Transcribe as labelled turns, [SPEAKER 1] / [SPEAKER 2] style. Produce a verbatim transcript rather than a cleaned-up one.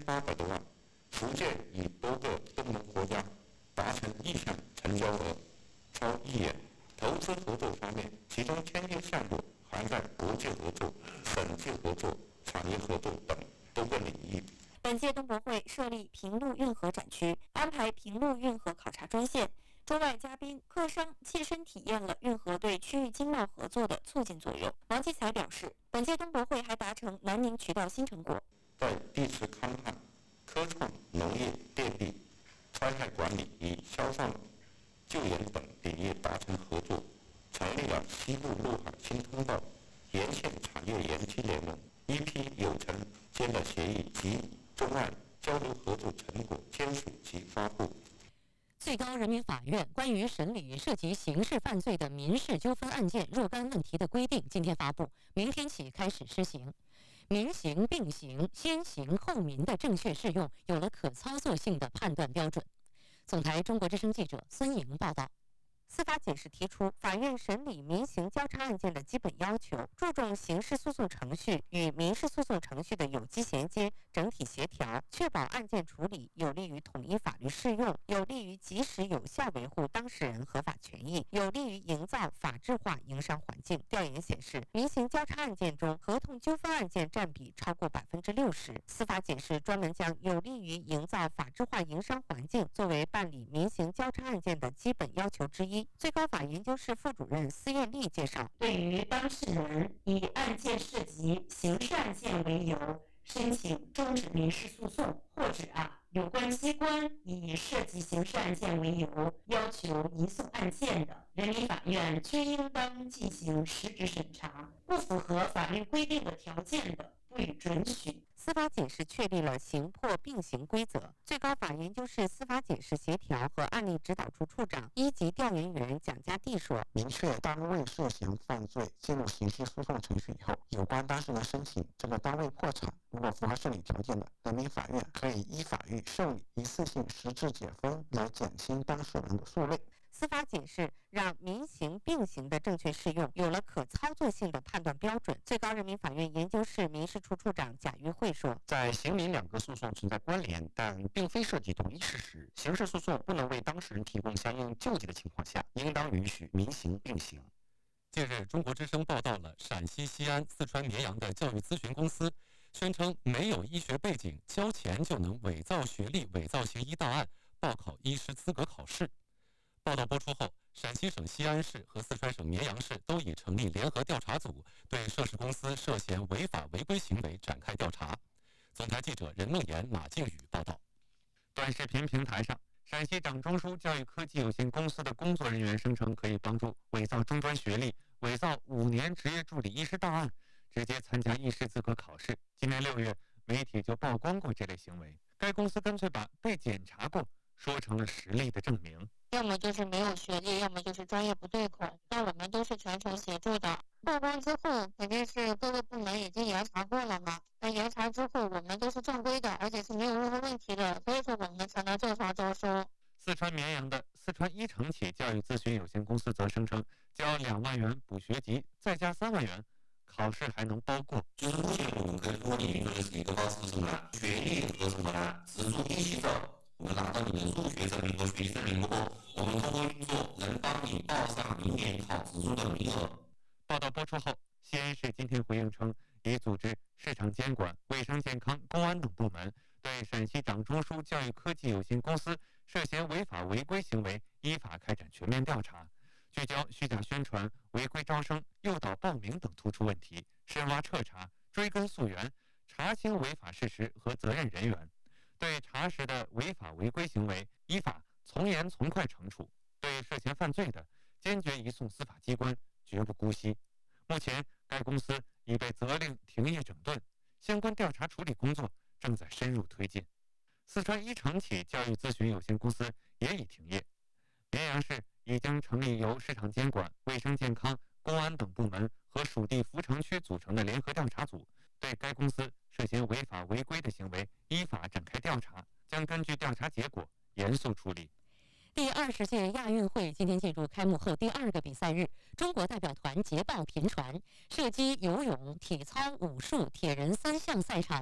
[SPEAKER 1] 八百多万。福建与多个东盟国家达成意向成交额超亿元。投资合作方面，其中签约项目涵盖国际合作、省际合作、产业合作等多个领域。
[SPEAKER 2] 本届东博会设立平陆运河展区，安排平陆运河考察专线。中外嘉宾、客商切身体验了运河对区域经贸合作的促进作用。王继才表示，本届东博会还达成南宁渠道新成果，
[SPEAKER 1] 在地质勘探、科创、农业、电力、灾害管理与消防救援等领域达成合作，成立了西部陆海新通道沿线产业园区联盟，一批有成间的协议及中外交流合作成果签署及发布。
[SPEAKER 3] 最高人民法院关于审理涉及刑事犯罪的民事纠纷案件若干问题的规定今天发布，明天起开始施行。民刑并行、先刑后民的正确适用有了可操作性的判断标准。总台中国之声记者孙莹报道。司法解释提出，法院审理民刑交叉案件的基本要求，注重刑事诉讼程序与民事诉讼程序的有机衔接、整体协调，确保案件处理有利于统一法律适用，有利于及时有效维护当事人合法权益，有利于营造法治化营商环境。调研显示，民刑交叉案件中，合同纠纷案件占比超过百分之六十。司法解释专门将有利于营造法治化营商环境作为办理民刑交叉案件的基本要求之一。最高法研究室副主任司艳丽介绍，
[SPEAKER 4] 对于当事人以案件涉及刑事案件为由申请终止民事诉讼，或者啊有关机关以涉及刑事案件为由要求移送案件的，人民法院均应当进行实质审查，不符合法律规定的条件的，不予准许。
[SPEAKER 3] 司法解释确立了刑破并行规则。最高法研究室司法解释协调和案例指导处处长、一级调研员蒋家地说：“
[SPEAKER 5] 明确单位涉嫌犯罪进入刑事诉讼程序以后，有关当事人申请这个单位破产，如果符合受理条件的，人民法院可以依法予受理一次性实质解封，来减轻当事人的诉累。”
[SPEAKER 3] 司法解释让民刑并行的正确适用有了可操作性的判断标准。最高人民法院研究室民事处处长贾玉慧说：“
[SPEAKER 6] 在刑民两个诉讼存在关联，但并非涉及同一事实，刑事诉讼不能为当事人提供相应救济的情况下，应当允许民刑并行。”
[SPEAKER 7] 近日，中国之声报道了陕西西安、四川绵阳的教育咨询公司宣称没有医学背景，交钱就能伪造学历、伪造行医档案，报考医师资格考试。报道播出后，陕西省西安市和四川省绵阳市都已成立联合调查组，对涉事公司涉嫌违法违规行为展开调查。总台记者任梦妍、马静宇报道。
[SPEAKER 6] 短视频平台上，陕西掌中枢教育科技有限公司的工作人员声称可以帮助伪造中专学历、伪造五年职业助理医师档案，直接参加医师资格考试。今年六月，媒体就曝光过这类行为。该公司干脆把被检查过说成了实力的证明。
[SPEAKER 8] 要么就是没有学历，要么就是专业不对口，但我们都是全程协助的。曝光之后，肯定是各个部门已经严查过了嘛。那严查之后，我们都是正规的，而且是没有任何问题的，所以说我们才能正常招收。
[SPEAKER 6] 四川绵阳的四川一承启教育咨询有限公司则声称，交两万元补学籍，再加三万元，考试还能包过。
[SPEAKER 1] 就是目前我们可以脱离的是一个保持什么呢？学历和什么呢？自主一起走。我们拿到你的入学证明和学习证明过后，我们通过运作能帮你报上明年考自主的名额。
[SPEAKER 6] 报道播出后，西安市今天回应称，已组织市场监管、卫生健康、公安等部门对陕西掌中枢教育科技有限公司涉嫌违法违规行为依法开展全面调查，聚焦虚假宣传、违规招生、诱导报名等突出问题，深挖彻查，追根溯源，查清违法事实和责任人员。对查实的违法违规行为，依法从严从快惩处；对涉嫌犯罪的，坚决移送司法机关，绝不姑息。目前，该公司已被责令停业整顿，相关调查处理工作正在深入推进。四川一承启教育咨询有限公司也已停业。绵阳市已将成立由市场监管、卫生健康、公安等部门和属地扶城区组成的联合调查组，对该公司涉嫌违法违规的行为依法展开调查，将根据调查结果严肃处理。
[SPEAKER 3] 第二十届亚运会今天进入开幕后第二个比赛日，中国代表团捷报频传，射击、游泳、体操、武术、铁人三项赛场